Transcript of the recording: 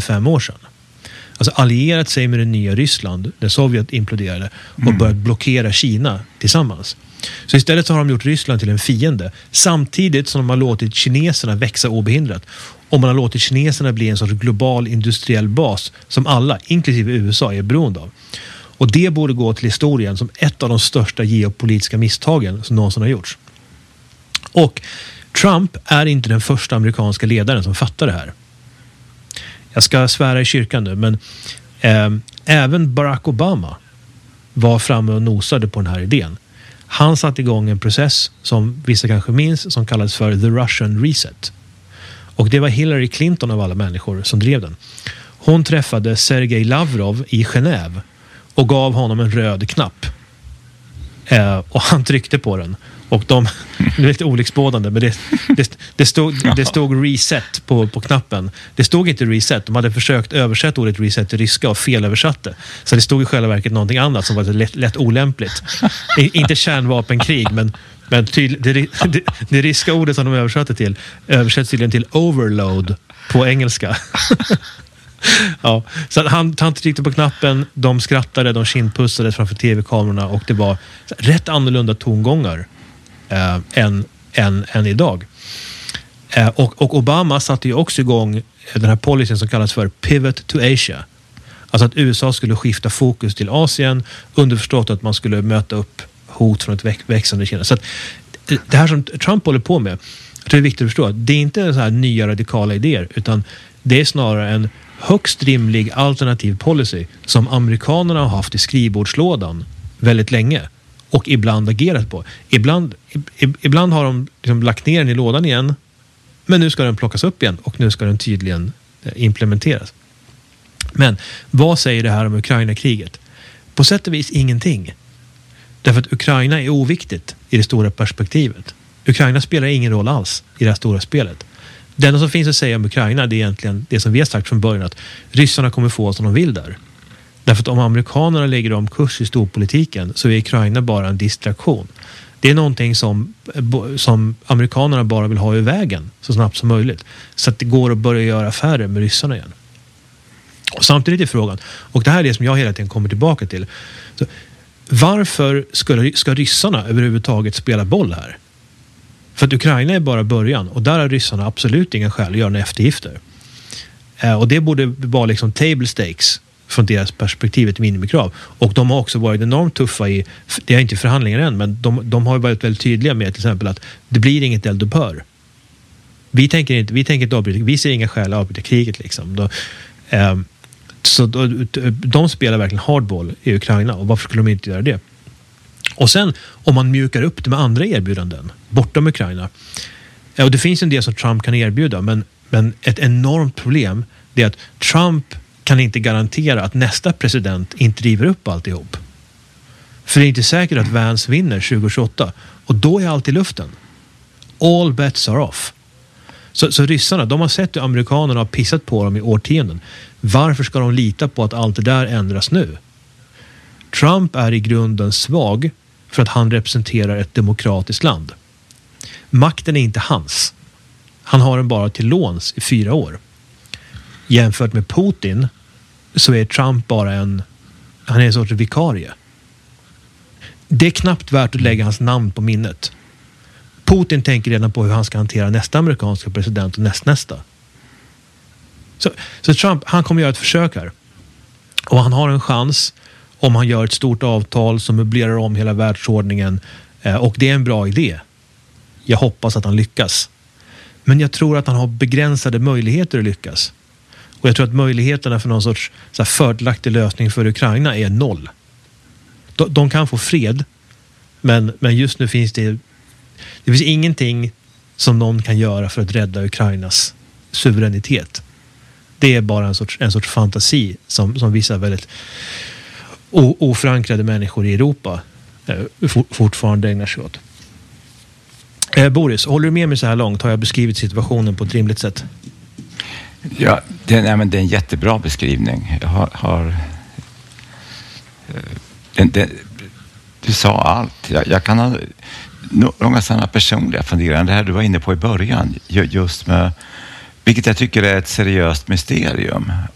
5 år sedan. Alltså allierat sig med det nya Ryssland när Sovjet imploderade och börjat blockera Kina tillsammans. Så istället så har de gjort Ryssland till en fiende samtidigt som de har låtit kineserna växa obehindrat. Och man har låtit kineserna bli en sorts global industriell bas som alla, inklusive USA, är beroende av. Och det borde gå till historien som ett av de största geopolitiska misstagen som någonsin har gjorts. Och Trump är inte den första amerikanska ledaren som fattar det här. Jag ska svära i kyrkan nu, men även Barack Obama var framme och nosade på den här idén. Han satte igång en process som vissa kanske minns som kallades för The Russian Reset. Och det var Hillary Clinton av alla människor som drev den. Hon träffade Sergej Lavrov i Genève och gav honom en röd knapp. Och han tryckte på den. Och det är lite olycksbådande, men det stod reset på knappen. Det stod inte reset. De hade försökt översätta ordet reset till ryska och felöversatte. Så det stod i själva verket någonting annat som var lätt olämpligt. Inte kärnvapenkrig, men det ryska ordet som de översatte till översätts tydligen till overload på engelska. Ja, så han tryckte på knappen, de skrattade, de kindpussade framför tv-kamerorna och det var rätt annorlunda tongångar än idag. Och Obama satte ju också igång den här policyn som kallas för Pivot to Asia. Alltså att USA skulle skifta fokus till Asien, underförstått att man skulle möta upp hot från ett växande Kina. Så att det här som Trump håller på med, jag tror det är viktigt att förstå, det är inte så här nya radikala idéer, utan det är snarare en högst rimlig alternativ policy som amerikanerna har haft i skrivbordslådan väldigt länge och ibland agerat på. Ibland har de liksom lagt ner den i lådan igen, men nu ska den plockas upp igen och nu ska den tydligen implementeras. Men vad säger det här om Ukraina-kriget? På sätt och vis ingenting. Därför att Ukraina är oviktigt i det stora perspektivet. Ukraina spelar ingen roll alls i det här stora spelet. Det enda som finns att säga om Ukraina, det är egentligen det som vi har sagt från början, att ryssarna kommer få som de vill där. Därför att om amerikanerna lägger om kurs i storpolitiken så är Ukraina bara en distraktion. Det är någonting som amerikanerna bara vill ha i vägen så snabbt som möjligt. Så att det går att börja göra affärer med ryssarna igen. Och samtidigt är frågan, och det här är det som jag hela tiden kommer tillbaka till. Så, varför ska ryssarna överhuvudtaget spela boll här? För att Ukraina är bara början och där har ryssarna absolut ingen skäl att göra några eftergifter. Och det borde vara liksom table stakes från deras perspektiv, ett minimikrav. Och de har också varit enormt tuffa i, det är inte förhandlingar än, men de har varit väldigt tydliga med till exempel att det blir inget eldupphör. Vi tänker inte avbryta, vi ser inga skäl att avbryta kriget liksom. De spelar verkligen hardball i Ukraina, och varför skulle de inte göra det? Och sen om man mjukar upp det med andra erbjudanden bortom Ukraina, och det finns en del som Trump kan erbjuda, men ett enormt problem är att Trump kan inte garantera att nästa president inte driver upp alltihop. För det är inte säkert att Vance vinner 2028, och då är allt i luften. All bets are off. Så ryssarna, de har sett hur amerikanerna har pissat på dem i årtionden. Varför ska de lita på att allt det där ändras nu? Trump är i grunden svag för att han representerar ett demokratiskt land. Makten är inte hans. Han har den bara till låns i 4 år. Jämfört med Putin så är Trump bara han är en sorts vikarie. Det är knappt värt att lägga hans namn på minnet. Putin tänker redan på hur han ska hantera nästa amerikanska president och nästa. Så Trump, han kommer göra ett försök här. Och han har en chans om han gör ett stort avtal som möblerar om hela världsordningen. Och det är en bra idé. Jag hoppas att han lyckas. Men jag tror att han har begränsade möjligheter att lyckas. Och jag tror att möjligheterna för någon sorts så här fördelaktig lösning för Ukraina är 0. De kan få fred. Men just nu finns det finns ingenting som någon kan göra för att rädda Ukrainas suveränitet. Det är bara en sorts fantasi som vissa väldigt oförankrade människor i Europa fortfarande ägnar sig åt. Boris, håller du med mig så här långt? Har jag beskrivit situationen på ett rimligt sätt? Ja, det är en jättebra beskrivning. Du sa allt. Jag kan ha några sådana personliga funderande. Det här du var inne på i början, just med, vilket jag tycker är ett seriöst mysterium.